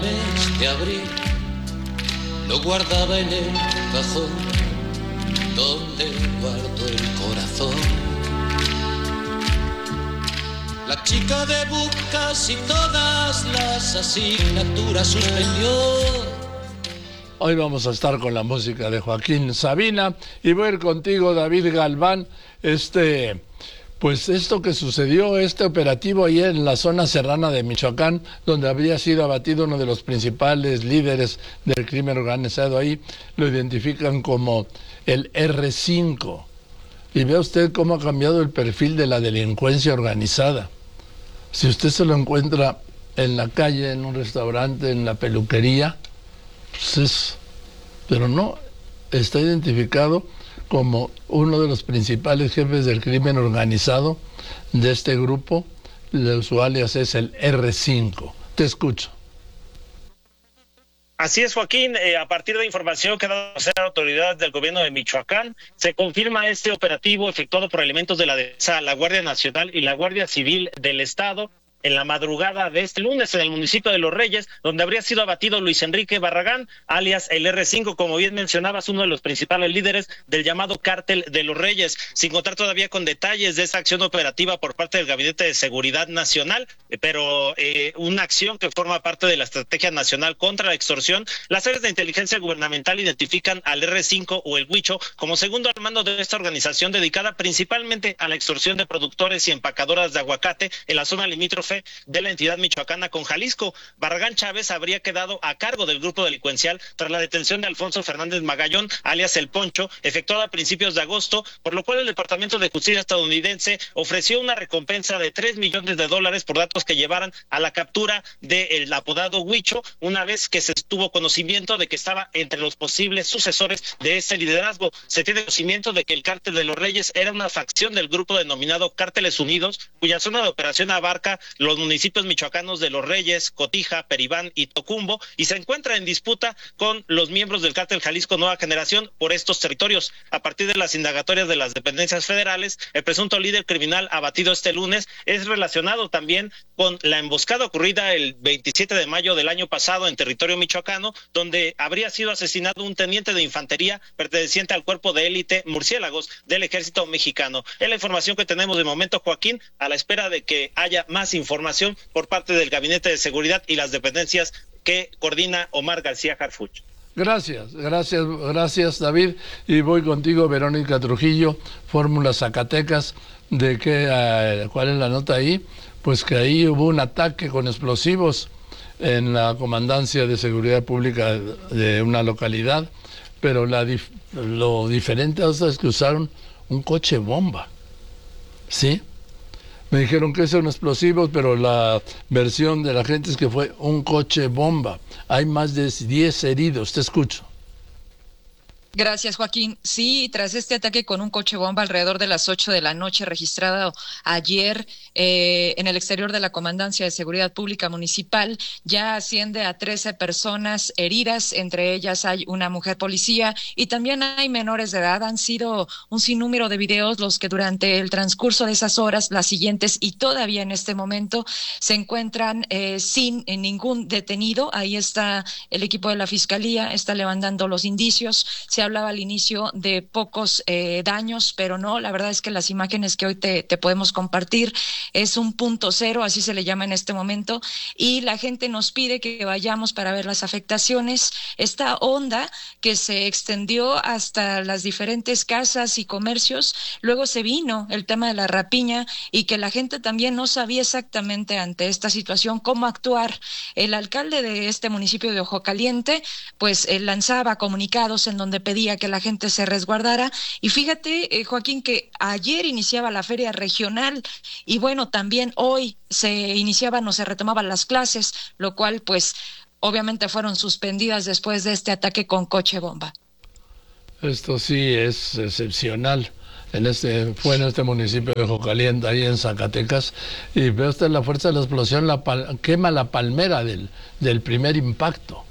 mes de abril lo guardaba en el cajón donde guardo el corazón. La chica de casi todas las asignaturas suspendió. Hoy vamos a estar con la música de Joaquín Sabina y voy a ir contigo, David Galván. Pues esto que sucedió, este operativo ahí en la zona serrana de Michoacán, donde habría sido abatido uno de los principales líderes del crimen organizado ahí, lo identifican como el R5. Y vea usted cómo ha cambiado el perfil de la delincuencia organizada. Si usted se lo encuentra en la calle, en un restaurante, en la peluquería, pues pero no, está identificado como uno de los principales jefes del crimen organizado de este grupo. Su alias es el R5. Te escucho. Así es, Joaquín. A partir de información que ha dado a conocer la autoridad del gobierno de Michoacán, se confirma este operativo efectuado por elementos de la defensa, la Guardia Nacional y la Guardia Civil del Estado en la madrugada de este lunes en el municipio de Los Reyes, donde habría sido abatido Luis Enrique Barragán, alias el R5, como bien mencionabas, uno de los principales líderes del llamado Cártel de Los Reyes, sin contar todavía con detalles de esa acción operativa por parte del Gabinete de Seguridad Nacional, pero una acción que forma parte de la Estrategia Nacional contra la Extorsión. Las áreas de inteligencia gubernamental identifican al R5 o el Huicho como segundo al mando de esta organización dedicada principalmente a la extorsión de productores y empacadoras de aguacate en la zona limítrofe de la entidad michoacana con Jalisco. Barragán Chávez habría quedado a cargo del grupo delincuencial tras la detención de Alfonso Fernández Magallón, alias El Poncho, efectuada a principios de agosto, por lo cual el Departamento de Justicia estadounidense ofreció una recompensa de $3 millones por datos que llevaran a la captura del apodado Huicho, una vez que se tuvo conocimiento de que estaba entre los posibles sucesores de este liderazgo. Se tiene conocimiento de que el Cártel de Los Reyes era una facción del grupo denominado Cárteles Unidos, cuya zona de operación abarca los municipios michoacanos de Los Reyes, Cotija, Peribán y Tocumbo, y se encuentra en disputa con los miembros del Cártel Jalisco Nueva Generación por estos territorios. A partir de las indagatorias de las dependencias federales, el presunto líder criminal abatido este lunes es relacionado también con la emboscada ocurrida el 27 de mayo del año pasado en territorio michoacano, donde habría sido asesinado un teniente de infantería perteneciente al cuerpo de élite Murciélagos del ejército mexicano. Es la información que tenemos de momento, Joaquín, a la espera de que haya más información por parte del Gabinete de Seguridad y las dependencias que coordina Omar García Harfuch. Gracias, David. Y voy contigo, Verónica Trujillo, Fórmula Zacatecas. ¿Cuál es la nota ahí? Pues que ahí hubo un ataque con explosivos en la Comandancia de Seguridad Pública de una localidad, pero lo diferente es que usaron un coche bomba, ¿sí? Me dijeron que son explosivos, pero la versión de la gente es que fue un coche bomba. Hay más de 10 heridos. Te escucho. Gracias, Joaquín. Sí, tras este ataque con un coche bomba alrededor de las 8 de la noche, registrado ayer en el exterior de la Comandancia de Seguridad Pública Municipal, ya asciende a 13 personas heridas, entre ellas hay una mujer policía y también hay menores de edad. Han sido un sinnúmero de videos los que durante el transcurso de esas horas, las siguientes y todavía en este momento, se encuentran sin ningún detenido. Ahí está el equipo de la Fiscalía, está levantando los indicios. Se hablaba al inicio de pocos daños, pero no, la verdad es que las imágenes que hoy te podemos compartir es un punto cero, así se le llama en este momento, y la gente nos pide que vayamos para ver las afectaciones. Esta onda que se extendió hasta las diferentes casas y comercios, luego se vino el tema de la rapiña y que la gente también no sabía exactamente ante esta situación cómo actuar. El alcalde de este municipio de Ojo Caliente pues lanzaba comunicados en donde pedía que la gente se resguardara, y fíjate, Joaquín, que ayer iniciaba la feria regional y bueno, también hoy se iniciaban o se retomaban las clases, lo cual pues obviamente fueron suspendidas después de este ataque con coche bomba. Esto sí es excepcional. Fue en este municipio de Jocaliente, ahí en Zacatecas, y veo usted la fuerza de la explosión, quema la palmera del primer impacto.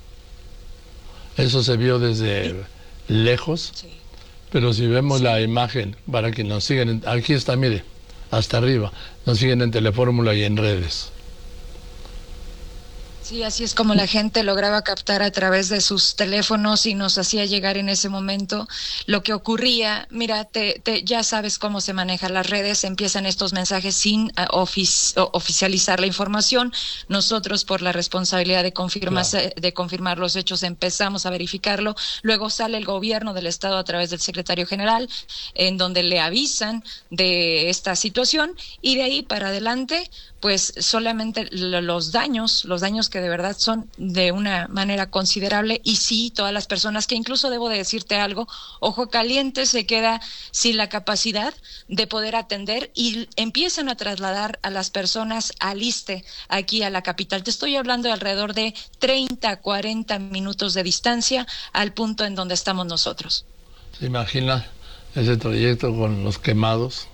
Eso se vio desde lejos, sí. Pero si vemos la imagen, para que nos sigan, aquí está, mire, hasta arriba, nos siguen en Telefórmula y en redes. Sí, así es como la gente lograba captar a través de sus teléfonos y nos hacía llegar en ese momento lo que ocurría. Mira, ya sabes cómo se manejan las redes, empiezan estos mensajes sin oficializar la información. Nosotros, por la responsabilidad de confirmar los hechos, empezamos a verificarlo. Luego sale el gobierno del estado a través del secretario general, en donde le avisan de esta situación, y de ahí para adelante, pues solamente los daños que de verdad son de una manera considerable. Y sí, todas las personas que, incluso debo de decirte algo, Ojo Caliente se queda sin la capacidad de poder atender y empiezan a trasladar a las personas al ISSSTE, aquí a la capital. Te estoy hablando de alrededor de 30, 40 minutos de distancia al punto en donde estamos nosotros. ¿Se imagina ese trayecto con los quemados?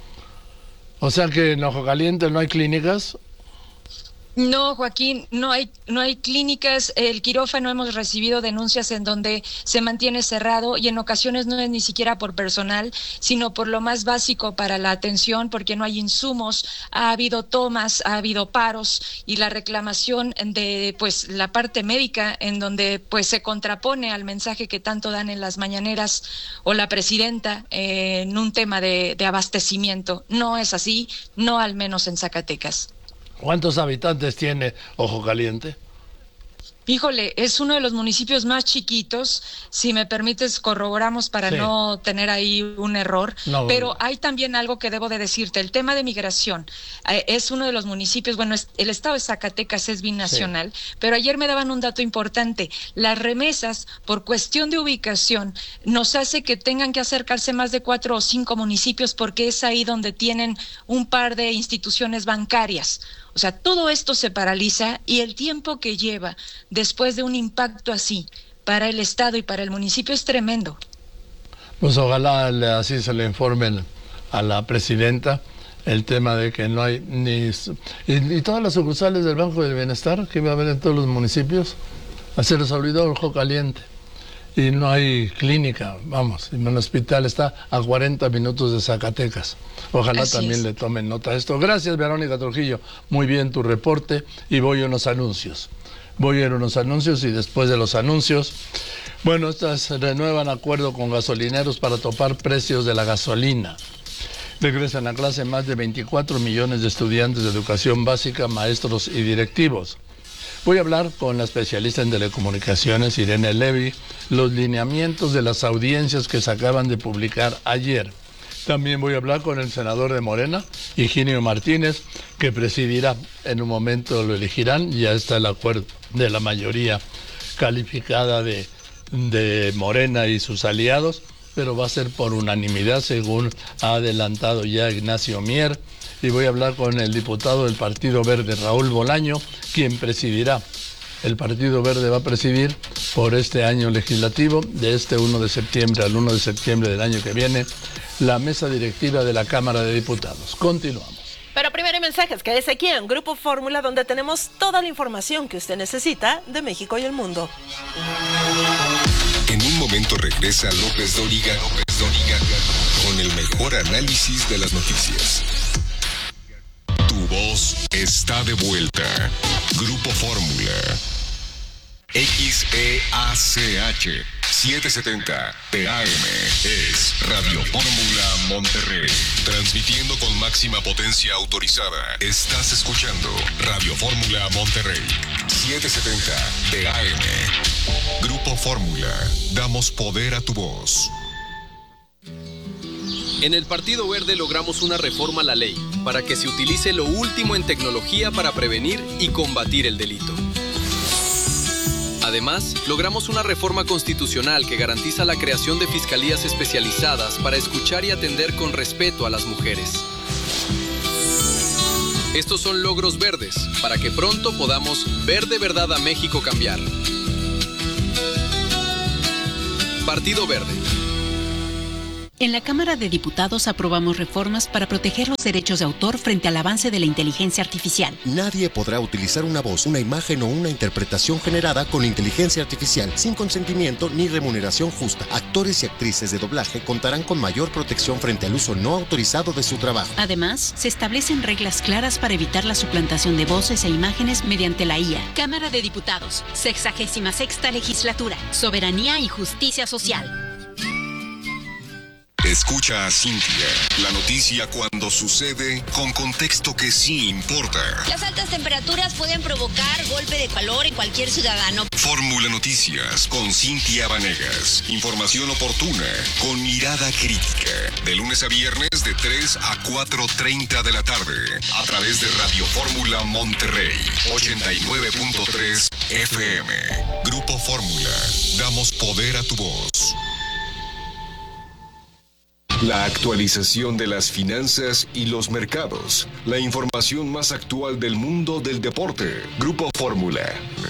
O sea que en Ojo Caliente no hay clínicas. No, Joaquín, no hay clínicas. El quirófano, hemos recibido denuncias en donde se mantiene cerrado, y en ocasiones no es ni siquiera por personal, sino por lo más básico para la atención, porque no hay insumos. Ha habido tomas, ha habido paros, y la reclamación de pues la parte médica, en donde pues se contrapone al mensaje que tanto dan en las mañaneras o la presidenta en un tema de abastecimiento. No es así, no al menos en Zacatecas. ¿Cuántos habitantes tiene Ojo Caliente? Híjole, es uno de los municipios más chiquitos. Si me permites, corroboramos para no tener ahí un error. No, pero hay también algo que debo de decirte. El tema de migración es uno de los municipios, bueno, el estado de Zacatecas es binacional, pero ayer me daban un dato importante. Las remesas, por cuestión de ubicación, nos hace que tengan que acercarse más de 4 o 5 municipios, porque es ahí donde tienen un par de instituciones bancarias. O sea, todo esto se paraliza, y el tiempo que lleva después de un impacto así para el estado y para el municipio es tremendo. Pues ojalá así se le informen a la presidenta el tema de que no hay y todas las sucursales del Banco del Bienestar que iba a haber en todos los municipios. Se les olvidó Ojo Caliente. Y no hay clínica, vamos, y el hospital está a 40 minutos de Zacatecas. Ojalá así también le tomen nota de esto. Gracias, Verónica Trujillo. Muy bien tu reporte, y voy a unos anuncios. Y después de los anuncios, bueno, estas renuevan acuerdo con gasolineros para topar precios de la gasolina. Regresan a clase más de 24 millones de estudiantes de educación básica, maestros y directivos. Voy a hablar con la especialista en telecomunicaciones, Irene Levy, los lineamientos de las audiencias que se acaban de publicar ayer. También voy a hablar con el senador de Morena, Higinio Martínez, que presidirá. En un momento lo elegirán, ya está el acuerdo de la mayoría calificada de Morena y sus aliados, pero va a ser por unanimidad, según ha adelantado ya Ignacio Mier. Y voy a hablar con el diputado del Partido Verde, Raúl Bolaño, quien presidirá. El Partido Verde va a presidir por este año legislativo, de este 1 de septiembre al 1 de septiembre del año que viene, la mesa directiva de la Cámara de Diputados. Continuamos. Pero primero mensajes, quédese aquí en Grupo Fórmula, donde tenemos toda la información que usted necesita de México y el mundo. En un momento regresa López Dóriga con el mejor análisis de las noticias. Tu voz está de vuelta. Grupo Fórmula. XEACH 770 TAM es Radio Fórmula Monterrey. Transmitiendo con máxima potencia autorizada. Estás escuchando Radio Fórmula Monterrey 770 TAM. Grupo Fórmula. Damos poder a tu voz. En el Partido Verde logramos una reforma a la ley para que se utilice lo último en tecnología para prevenir y combatir el delito. Además, logramos una reforma constitucional que garantiza la creación de fiscalías especializadas para escuchar y atender con respeto a las mujeres. Estos son logros verdes para que pronto podamos ver de verdad a México cambiar. Partido Verde. En la Cámara de Diputados aprobamos reformas para proteger los derechos de autor frente al avance de la inteligencia artificial. Nadie podrá utilizar una voz, una imagen o una interpretación generada con inteligencia artificial sin consentimiento ni remuneración justa. Actores y actrices de doblaje contarán con mayor protección frente al uso no autorizado de su trabajo. Además, se establecen reglas claras para evitar la suplantación de voces e imágenes mediante la IA. Cámara de Diputados, 66ª Legislatura, Soberanía y Justicia Social. Escucha a Cintia, la noticia cuando sucede con contexto que sí importa. Las altas temperaturas pueden provocar golpe de calor en cualquier ciudadano. Fórmula Noticias con Cintia Vanegas. Información oportuna con mirada crítica. De lunes a viernes de 3 a 4:30 de la tarde. A través de Radio Fórmula Monterrey 89.3 FM. Grupo Fórmula. Damos poder a tu voz. La actualización de las finanzas y los mercados. La información más actual del mundo del deporte. Grupo Fórmula.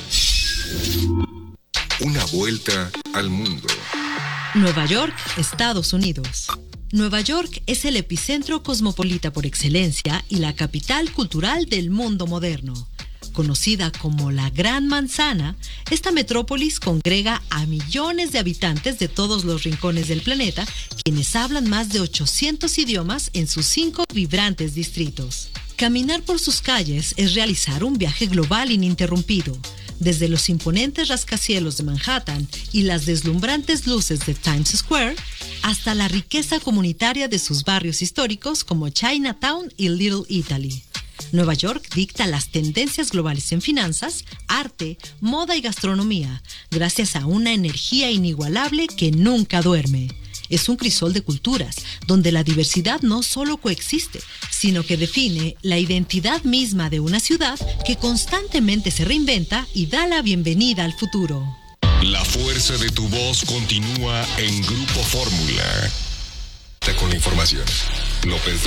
Una vuelta al mundo. Nueva York, Estados Unidos. Nueva York es el epicentro cosmopolita por excelencia y la capital cultural del mundo moderno. Conocida como la Gran Manzana, esta metrópolis congrega a millones de habitantes de todos los rincones del planeta, quienes hablan más de 800 idiomas en sus 5 vibrantes distritos. Caminar por sus calles es realizar un viaje global ininterrumpido, desde los imponentes rascacielos de Manhattan y las deslumbrantes luces de Times Square, hasta la riqueza comunitaria de sus barrios históricos como Chinatown y Little Italy. Nueva York dicta las tendencias globales en finanzas, arte, moda y gastronomía, gracias a una energía inigualable que nunca duerme. Es un crisol de culturas, donde la diversidad no solo coexiste, sino que define la identidad misma de una ciudad que constantemente se reinventa y da la bienvenida al futuro. La fuerza de tu voz continúa en Grupo Fórmula. Con la información. López